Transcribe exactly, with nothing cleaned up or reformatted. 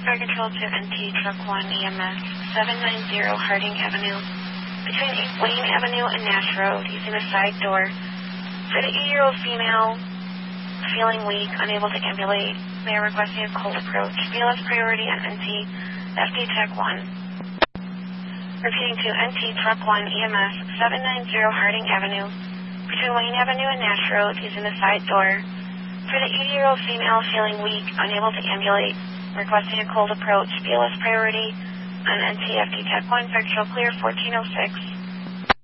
Fire Control to N T Truck one E M S, seven ninety Harding Avenue, between Wayne Avenue and Nash Road, using the side door. For the eighty-year-old female feeling weak, unable to ambulate, they are requesting a cold approach. B L S priority on N T F D Tech one. Repeating to N T Truck one E M S, seven ninety Harding Avenue, between Wayne Avenue and Nash Road, using the side door. For the eighty-year-old female feeling weak, unable to ambulate, requesting a cold approach. B L S priority on N T F D Tech one, Fire Control clear, fourteen oh six.